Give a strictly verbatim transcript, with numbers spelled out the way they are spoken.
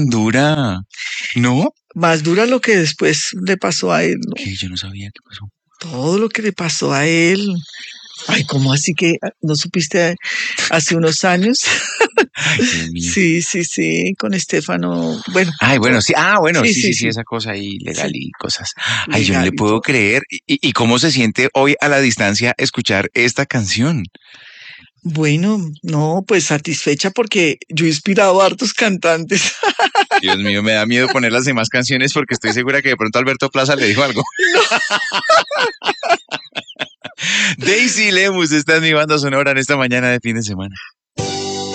Dura. ¿No? Más dura lo que después le pasó a él, ¿no? Que yo no sabía qué pasó. Todo lo que le pasó a él. Ay, ¿cómo así que no supiste hace unos años? Ay, Dios mío. Sí, sí, sí, con Estefano. Bueno, Ay, todo. bueno, sí. Ah, bueno, Sí, sí, sí, sí, sí, sí, esa cosa ahí legal sí, y cosas. Ay, yo no le legal y puedo todo. creer. ¿Y, y cómo se siente hoy a la distancia escuchar esta canción? Bueno, no, pues satisfecha porque yo he inspirado a hartos cantantes. Dios mío, me da miedo ponerlas en más canciones porque estoy segura que de pronto Alberto Plaza le dijo algo. No. Daisy Lemus está en mi banda sonora en esta mañana de fin de semana.